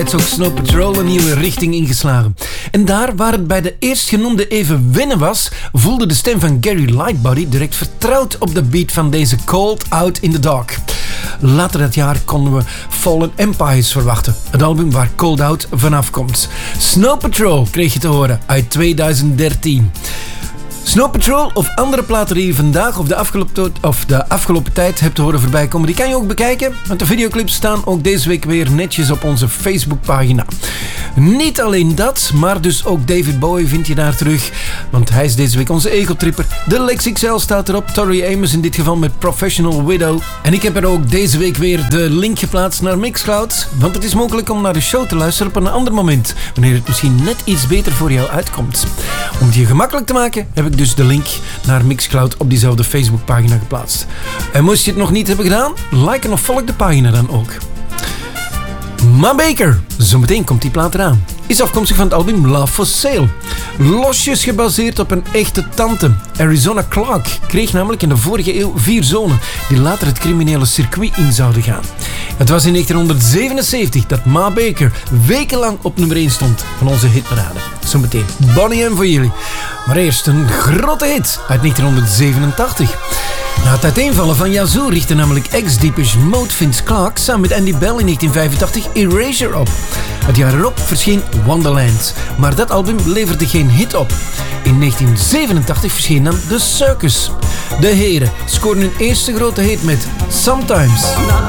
Het is ook Snow Patrol een nieuwe richting ingeslagen. En daar waar het bij de eerstgenoemde even wennen was, voelde de stem van Gary Lightbody direct vertrouwd op de beat van deze Cold Out in the Dark. Later dat jaar konden we Fallen Empires verwachten, het album waar Cold Out vanaf komt. Snow Patrol kreeg je te horen uit 2013. Snow Patrol of andere platen die je vandaag of de afgelopen tijd hebt horen voorbij komen, die kan je ook bekijken, want de videoclips staan ook deze week weer netjes op onze Facebookpagina. Niet alleen dat, maar dus ook David Bowie vind je daar terug, want hij is deze week onze egotripper. De Lex XL staat erop, Tori Amos in dit geval met Professional Widow. En ik heb er ook deze week weer de link geplaatst naar Mixcloud, want het is mogelijk om naar de show te luisteren op een ander moment, wanneer het misschien net iets beter voor jou uitkomt. Om het je gemakkelijk te maken, heb ik dus de link naar Mixcloud op diezelfde Facebookpagina geplaatst. En moest je het nog niet hebben gedaan, like en of volg de pagina dan ook. Ma Baker, zometeen komt die plaat eraan, is afkomstig van het album Love for Sale. Losjes gebaseerd op een echte tante. Arizona Clark kreeg namelijk in de vorige eeuw 4 zonen die later het criminele circuit in zouden gaan. Het was in 1977 dat Ma Baker wekenlang op nummer 1 stond van onze hitparade. Zometeen Bonnie M voor jullie. Maar eerst een grote hit uit 1987. Na het uiteenvallen van Yazoo richtte namelijk ex-Depeche Mode Vince Clarke samen met Andy Bell in 1985 Erasure op. Het jaar erop verscheen Wonderland, maar dat album leverde geen hit op. In 1987 verscheen dan The Circus. De heren scoorden hun eerste grote hit met Sometimes.